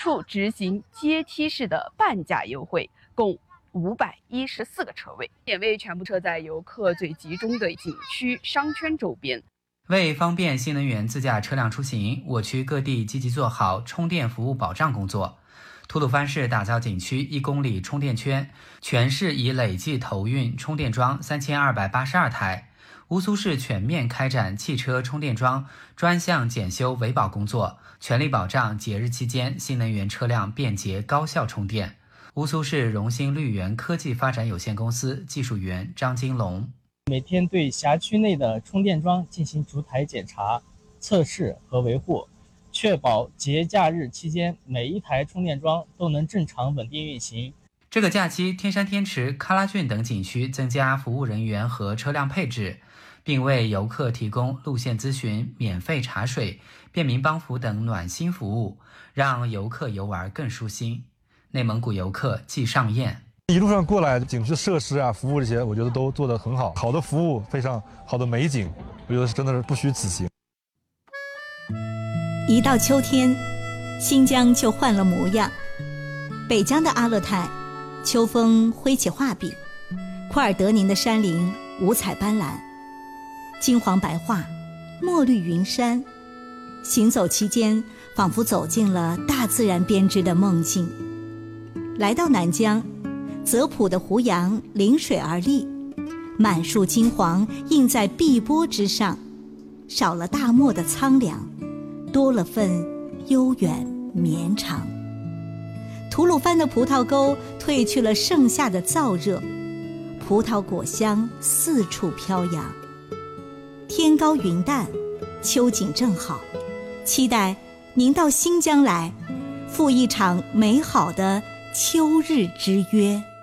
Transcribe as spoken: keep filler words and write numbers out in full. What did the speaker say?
处执行阶梯式的半价优惠，共五百一十四个车位，点位全部设在游客最集中的景区商圈周边。 为方便新能源自驾车辆出行，我区各地积极做好充电服务保障工作。吐鲁番市打造景区一公里充电圈，全市已累计投运充电桩三千二百八十二台。乌苏市全面开展汽车充电桩专项检修维保工作，全力保障节日期间新能源车辆便捷高效充电。乌苏市荣兴绿源科技发展有限公司技术员张金龙： 每天对辖区内的充电桩进行逐台检查、测试和维护，确保节假日期间每一台充电桩都能正常稳定运行。 这个假期，天山天池、喀拉峻等景区增加服务人员和车辆配置，并为游客提供路线咨询、免费茶水、便民帮扶等暖心服务，让游客游玩更舒心。内蒙古游客季尚燕： 一路上过来，景区设施啊、服务这些，我觉得都做得很好，好的服务，非常好的美景，我觉得是真的是不虚此行。 一到秋天，新疆就换了模样。北疆的阿勒泰，秋风挥起画笔，库尔德宁的山林五彩斑斓，金黄白桦，墨绿云山。行走期间，仿佛走进了大自然编织的梦境。来到南疆，泽普的胡杨临水而立，满树金黄映在碧波之上，少了大漠的苍凉，多了份悠远绵长。吐鲁番的葡萄沟褪去了盛夏的燥热，葡萄果香四处飘扬。天高云淡，秋景正好，期待您到新疆来，赴一场美好的秋日之约。